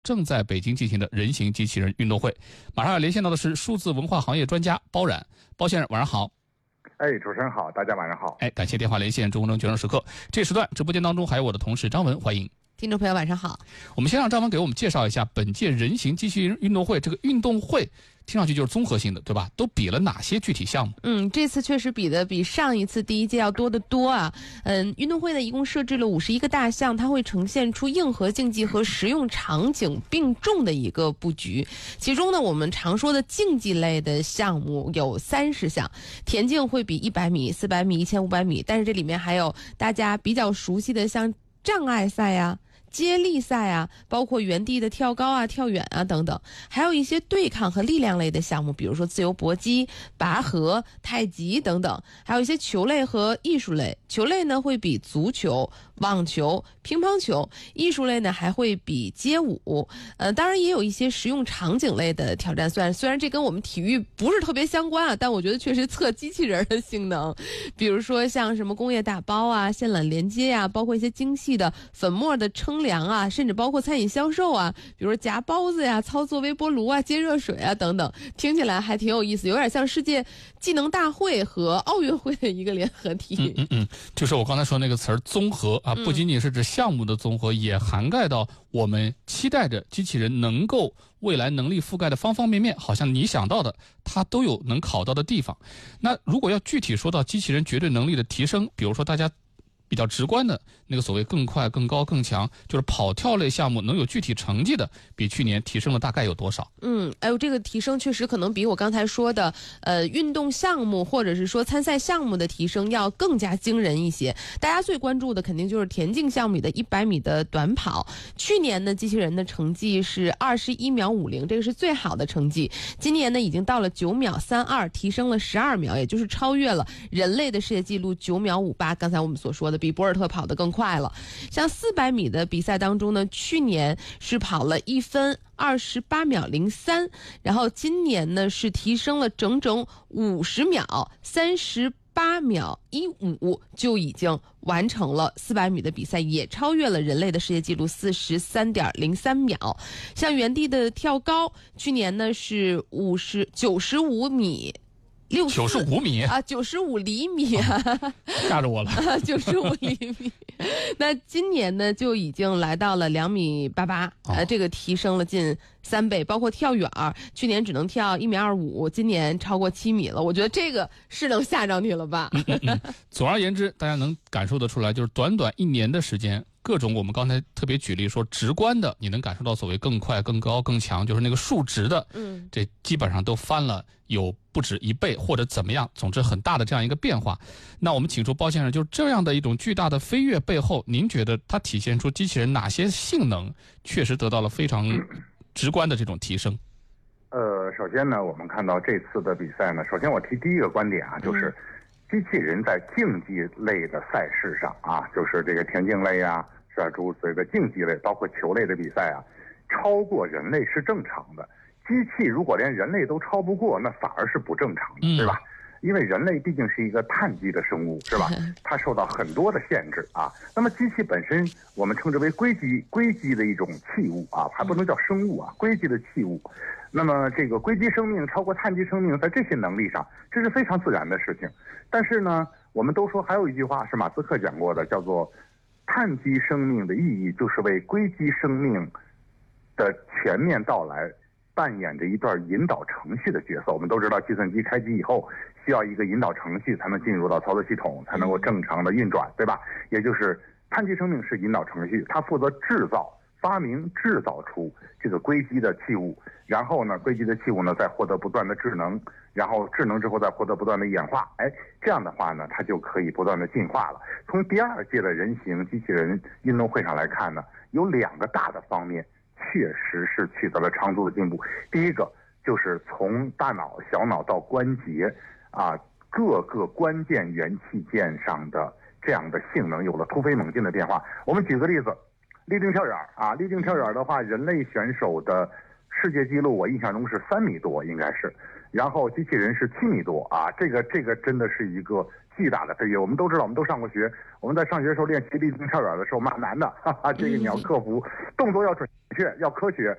正在北京进行的人形机器人运动会。马上要连线到的是数字文化行业专家包冉，包先生晚上好。 主持人好，大家晚上好。 感谢电话连线中国决胜时刻。这时段直播间当中还有我的同事张文，欢迎。 听众朋友晚上好。 我们先让张文给我们介绍一下本届人形机器人运动会。这个运动会听上去就是综合性的，对吧？都比了哪些具体项目？ 这次确实比上一次第一届要多得多啊。运动会呢一共设置了51个大项，它会呈现出硬核竞技和实用场景并重的一个布局。其中呢，我们常说的竞技类的项目有30项，田径会比100米、400米、1500米，但是这里面还有大家比较熟悉的像障碍赛啊、接力赛啊，包括原地的跳高啊、跳远啊等等，还有一些对抗和力量类的项目，比如说自由搏击、拔河、太极等等，还有一些球类和艺术类。球类呢会比足球、网球、乒乓球，艺术类呢还会比街舞。当然也有一些实用场景类的挑战。虽然这跟我们体育不是特别相关啊，但我觉得确实测机器人的性能，比如说像什么工业打包啊、线缆连接啊，包括一些精细的粉末的称量啊，甚至包括餐饮销售啊，比如说夹包子呀、操作微波炉啊、接热水啊等等，听起来还挺有意思，有点像世界技能大会和奥运会的一个联合体。 就是我刚才说那个词儿综合啊，不仅仅是指项目的综合，也涵盖到我们期待着机器人能够未来能力覆盖的方方面面，好像你想到的它都有能考到的地方。那如果要具体说到机器人绝对能力的提升，比如说大家比较直观的那个所谓更快、更高、更强，就是跑跳类项目能有具体成绩的，比去年提升了大概有多少？ 这个提升确实可能比我刚才说的运动项目或者是说参赛项目的提升要更加惊人一些。大家最关注的肯定就是田径项目里的100米的短跑。去年呢，机器人的成绩是21秒50，这个是最好的成绩。今年呢，已经到了9秒32，提升了12秒，也就是超越了人类的世界纪录9秒58。刚才我们所说的，比博尔特跑得更快了。像400米的比赛当中呢，去年是跑了1分28秒03，然后今年呢是提升了整整50秒，38秒15就已经完成了400米的比赛，也超越了人类的世界纪录43.03秒。像原地的跳高，去年呢是95米。 95米啊，95厘米啊， 吓着我了。 95厘米。那今年呢，就已经来到了2米88，这个提升了近3倍。包括跳远，去年只能跳1米25，今年超过7米了。我觉得这个是能吓着你了吧？ 总而言之，大家能感受得出来，就是短短1年的时间，各种我们刚才特别举例说直观的，你能感受到所谓更快、更高、更强，就是那个数值的，这基本上都翻了有不止1倍或者怎么样，总之很大的这样一个变化。那我们请出包先生，就是这样的一种巨大的飞跃背后，您觉得它体现出机器人哪些性能确实得到了非常直观的这种提升？ 首先呢，我们看到这次的比赛呢，首先我提第一个观点啊，就是机器人在竞技类的赛事上啊，就是这个田径类啊，是吧？诸如此类的竞技类，包括球类的比赛啊，超过人类是正常的。机器如果连人类都超不过，那反而是不正常的，对吧？因为人类毕竟是一个碳基的生物，是吧？它受到很多的限制啊。那么机器本身，我们称之为硅基的一种器物啊，还不能叫生物啊，硅基的器物。那么这个硅基生命超过碳基生命，在这些能力上，这是非常自然的事情。但是呢，我们都说还有一句话是马斯克讲过的，叫做碳基生命的意义就是为硅基生命的全面到来扮演着一段引导程序的角色。我们都知道，计算机开机以后需要一个引导程序才能进入到操作系统，才能够正常的运转，对吧？也就是碳基生命是引导程序，它负责发明制造出这个硅基的器物，然后呢，硅基的器物呢再获得不断的智能，然后智能之后再获得不断的演化，这样的话呢，它就可以不断的进化了。从第2届的人形机器人运动会上来看呢，有2个大的方面确实是取得了长足的进步。第一个就是从大脑、小脑到关节啊，各个关键元器件上的这样的性能有了突飞猛进的变化。我们举个例子，立定跳远啊，立定跳远的话，人类选手的世界纪录我印象中是3米多，应该是，然后机器人是7米多啊，这个真的是一个巨大的飞跃。我们都知道，我们都上过学，我们在上学的时候练习立定跳远的时候蛮难的，这个你要克服，动作要准确，要科学，